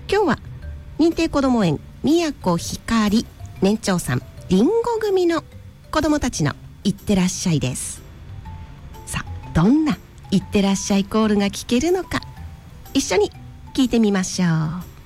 今日は認定こども園宮古ひかり年長さんりんご組の子どもたちのいってらっしゃいです。さあ、どんないってらっしゃいコールが聞けるのか、一緒に聞いてみましょう。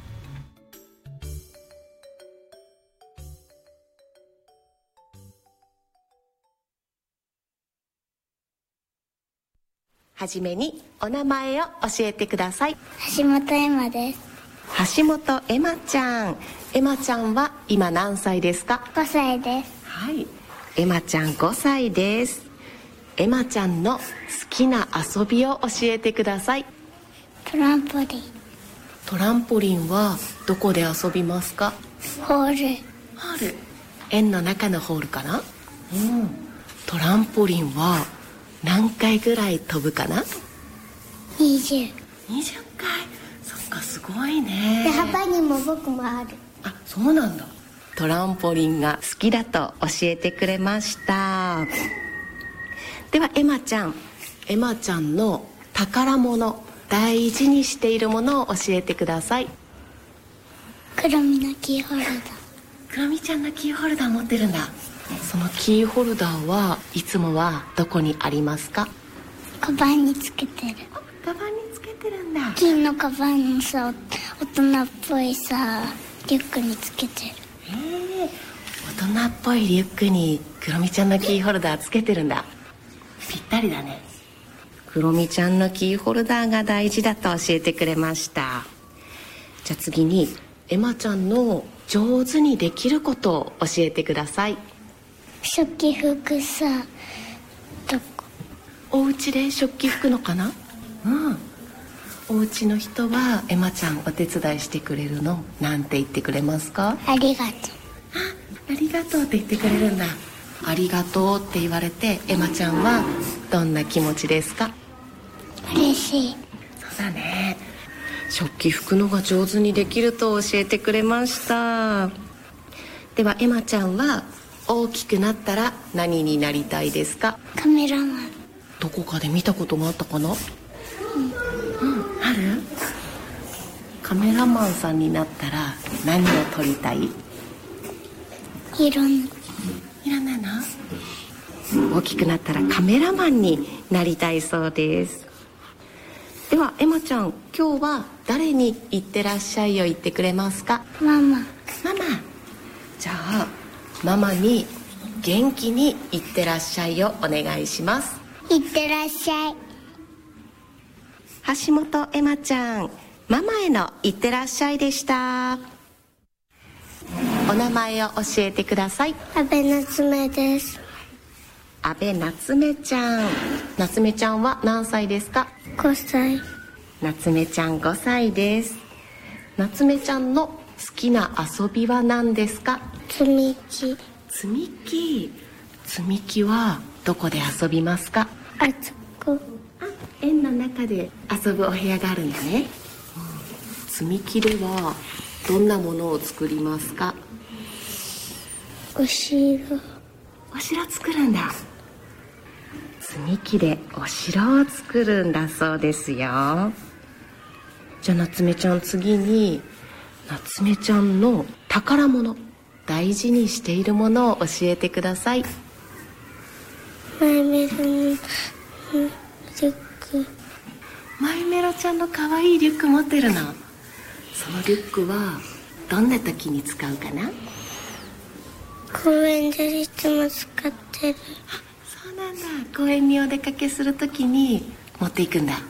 はじめにお名前を教えてください。 橋本エマです。 橋本エマちゃん。エマちゃんは今何歳ですか 5歳です。 はい、エマちゃん5歳です。エマちゃんの好きな遊びを教えてください。 トランポリン。 トランポリンはどこで遊びますか？ ホール。 ホール。園の中のホールかな？トランポリンは何回ぐらい飛ぶかな？20回。そっか、すごいね。 で、幅にも僕もある。 あ、そうなんだ。トランポリンが好きだと教えてくれました。ではエマちゃんの宝物、大事にしているものを教えてください。 クロミのキーホルダー。 クロミちゃんのキーホルダー持ってるんだ。そのキーホルダーはいつもはどこにありますか？ カバンにつけてる。 カバンにつけてるんだ。 金のカバンのさ、大人っぽいさ、リュックにつけてる。 大人っぽいリュックにクロミちゃんのキーホルダーつけてるんだ。ぴったりだね。クロミちゃんのキーホルダーが大事だと教えてくれました。じゃあ次にエマちゃんの上手にできることを教えてください。 食器拭くさ、 お家で食器拭くのかな？お家の人はエマちゃんお手伝いしてくれるのなんて言ってくれますか？ ありがとう。 ありがとうって言ってくれるんだ。ありがとうって言われてエマちゃんはどんな気持ちですか？ 嬉しい。 そうだね。食器拭くのが上手にできると教えてくれました。ではエマちゃんは大きくなったら何になりたいですか？ カメラマン。 どこかで見たことがあったかな？ある？カメラマンさんになったら何を撮りたい？ いろんな大きくなったらカメラマンになりたいそうです。ではエマちゃん、今日は誰にいってらっしゃいを言ってくれますか？ ママ。 じゃあママに元気にいってらっしゃいをお願いします。 いってらっしゃい。 橋本エマちゃん、ママへのいってらっしゃいでした。お名前を教えてください。 阿部夏目です。 阿部夏目ちゃん。夏目ちゃんは何歳ですか ？5歳。 夏目ちゃん5歳です。夏目ちゃんの好きな遊びは何ですか？ 積み木。 積み木。積み木はどこで遊びますか？ あそこ。 園の中で遊ぶお部屋があるんだね。積み木ではどんなものを作りますか？ お城。 お城作るんだ。積み木でお城を作るんだそうですよ。じゃあ夏目ちゃん、次に夏目ちゃんの宝物、大事にしているものを教えてください。 マイメロのリュック。 マイメロちゃんの可愛いリュック持ってるの。そのリュックはどんな時に使うかな？ 公園でいつも使ってる。 そうなんだ。公園にお出かけする時に持っていくんだ。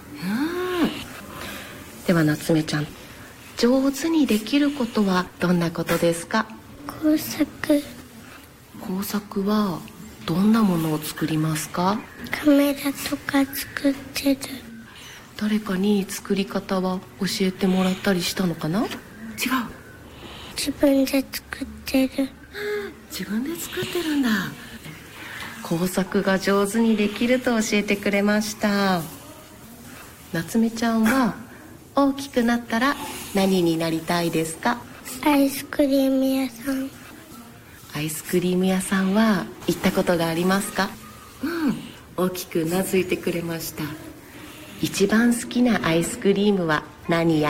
では夏目ちゃん、上手にできることはどんなことですか？ 工作。 工作はどんなものを作りますか？ カメラとか作ってる。 誰かに作り方は教えてもらったりしたのかな？違う。 自分で作ってる。 自分で作ってるんだ。工作が上手にできると教えてくれました。夏目ちゃんは大きくなったら何になりたいですか？ アイスクリーム屋さん。 アイスクリーム屋さんは行ったことがありますか？大きくうなずいてくれました。一番好きなアイスクリームは何